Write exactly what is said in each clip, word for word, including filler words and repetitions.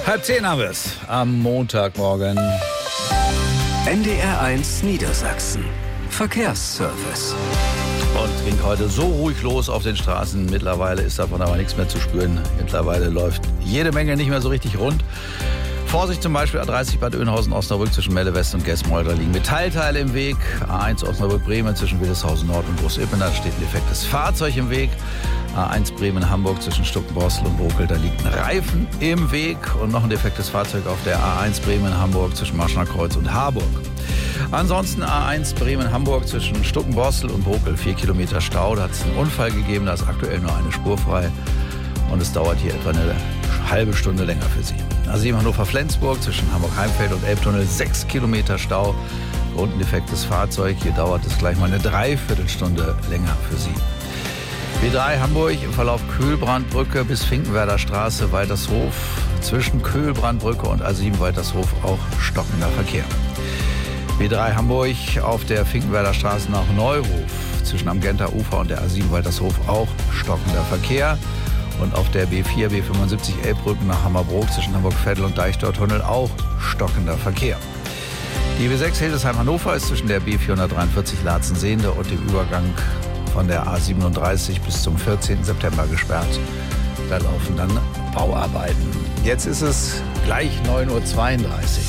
Halb zehn haben wir es am Montagmorgen. N D R eins Niedersachsen. Verkehrsservice. Und ging heute so ruhig los auf den Straßen. Mittlerweile ist davon aber nichts mehr zu spüren. Mittlerweile läuft jede Menge nicht mehr so richtig rund. Vorsicht zum Beispiel A dreißig Bad Oeynhausen-Osnabrück zwischen Melle West und Gesmold. Da liegen Metallteile im Weg. A eins Osnabrück-Bremen zwischen Willeshausen Nord und Groß-Ippen. Da steht ein defektes Fahrzeug im Weg. A eins Bremen-Hamburg zwischen Stuckenborstel und Bokel. Da liegt ein Reifen im Weg. Und noch ein defektes Fahrzeug auf der A eins Bremen-Hamburg zwischen Maschnerkreuz und Harburg. Ansonsten A eins Bremen-Hamburg zwischen Stuckenborstel und Bokel. Vier Kilometer Stau. Da hat es einen Unfall gegeben. Da ist aktuell nur eine Spur frei. Und es dauert hier etwa eine halbe Stunde länger für Sie. A sieben Hannover-Flensburg zwischen Hamburg-Heimfeld und Elbtunnel. Sechs Kilometer Stau. Und ein defektes Fahrzeug. Hier dauert es gleich mal eine Dreiviertelstunde länger für Sie. B drei Hamburg im Verlauf Kühlbrandbrücke bis Finkenwerder Straße, Waltershof. Zwischen Kühlbrandbrücke und A sieben Waltershof auch stockender Verkehr. B drei Hamburg auf der Finkenwerder Straße nach Neuhof. Zwischen am Genter Ufer und der A sieben Waltershof auch stockender Verkehr. Und auf der B vier, B fünfundsiebzig Elbbrücken nach Hammerbrook zwischen Hamburg-Veddel und Deichtortunnel auch stockender Verkehr. Die B sechs Hildesheim-Hannover ist zwischen der B vierhundertdreiundvierzig Laatzen-Sehnde und dem Übergang von der A siebenunddreißig bis zum vierzehnten September gesperrt. Da laufen dann Bauarbeiten. Jetzt ist es gleich neun Uhr zweiunddreißig.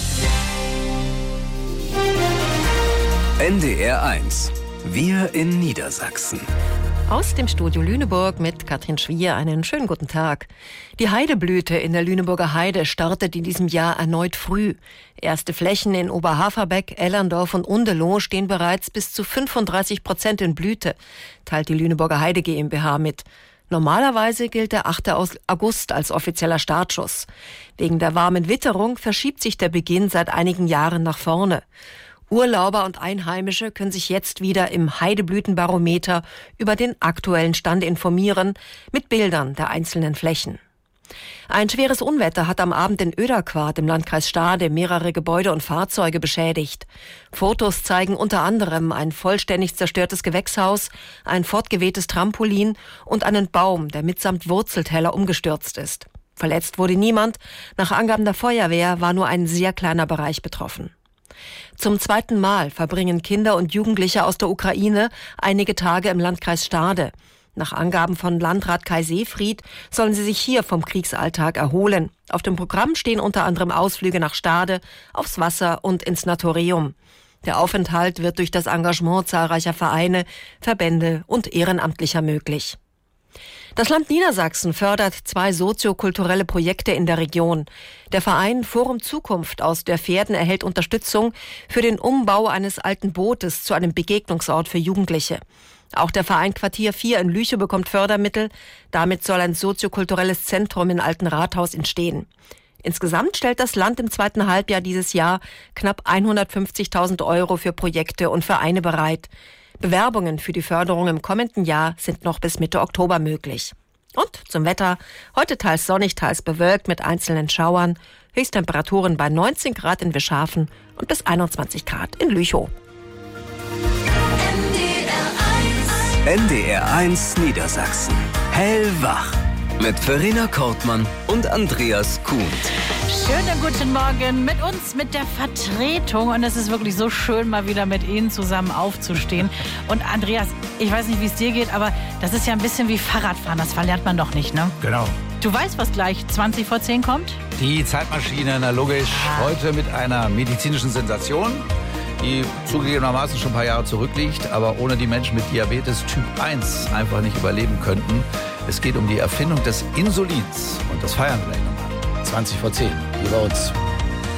N D R eins. Wir in Niedersachsen. Aus dem Studio Lüneburg mit Katrin Schwier einen schönen guten Tag. Die Heideblüte in der Lüneburger Heide startet in diesem Jahr erneut früh. Erste Flächen in Oberhaferbeck, Ellerndorf und Undeloh stehen bereits bis zu fünfunddreißig Prozent in Blüte, teilt die Lüneburger Heide GmbH mit. Normalerweise gilt der achte August als offizieller Startschuss. Wegen der warmen Witterung verschiebt sich der Beginn seit einigen Jahren nach vorne. Urlauber und Einheimische können sich jetzt wieder im Heideblütenbarometer über den aktuellen Stand informieren, mit Bildern der einzelnen Flächen. Ein schweres Unwetter hat am Abend in Oederquart im Landkreis Stade mehrere Gebäude und Fahrzeuge beschädigt. Fotos zeigen unter anderem ein vollständig zerstörtes Gewächshaus, ein fortgewehtes Trampolin und einen Baum, der mitsamt Wurzelteller umgestürzt ist. Verletzt wurde niemand. Nach Angaben der Feuerwehr war nur ein sehr kleiner Bereich betroffen. Zum zweiten Mal verbringen Kinder und Jugendliche aus der Ukraine einige Tage im Landkreis Stade. Nach Angaben von Landrat Kai Seefried sollen sie sich hier vom Kriegsalltag erholen. Auf dem Programm stehen unter anderem Ausflüge nach Stade, aufs Wasser und ins Naturium. Der Aufenthalt wird durch das Engagement zahlreicher Vereine, Verbände und Ehrenamtlicher möglich. Das Land Niedersachsen fördert zwei soziokulturelle Projekte in der Region. Der Verein Forum Zukunft aus der Verden erhält Unterstützung für den Umbau eines alten Bootes zu einem Begegnungsort für Jugendliche. Auch der Verein Quartier vier in Lüchow bekommt Fördermittel. Damit soll ein soziokulturelles Zentrum in Alten Rathaus entstehen. Insgesamt stellt das Land im zweiten Halbjahr dieses Jahr knapp hundertfünfzigtausend Euro für Projekte und Vereine bereit. Bewerbungen für die Förderung im kommenden Jahr sind noch bis Mitte Oktober möglich. Und zum Wetter. Heute teils sonnig, teils bewölkt mit einzelnen Schauern. Höchsttemperaturen bei neunzehn Grad in Wischhafen und bis einundzwanzig Grad in Lüchow. N D R eins Niedersachsen. Hellwach. Mit Verena Kortmann und Andreas Kuhn. Schönen guten Morgen mit uns, mit der Vertretung. Und es ist wirklich so schön, mal wieder mit Ihnen zusammen aufzustehen. Und Andreas, ich weiß nicht, wie es dir geht, aber das ist ja ein bisschen wie Fahrradfahren. Das verlernt man doch nicht, ne? Genau. Du weißt, was gleich zwanzig vor zehn kommt? Die Zeitmaschine, na logisch, Ah. heute mit einer medizinischen Sensation, die zugegebenermaßen schon ein paar Jahre zurückliegt, aber ohne die Menschen mit Diabetes Typ eins einfach nicht überleben könnten. Es geht um die Erfindung des Insulins und das feiern wir gleich nochmal. zwanzig vor zehn, hier bei uns.